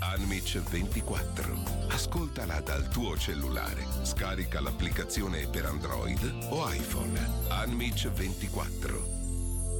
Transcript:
Unmitch 24. Ascoltala dal tuo cellulare. Scarica l'applicazione per Android o iPhone. Unmitch 24.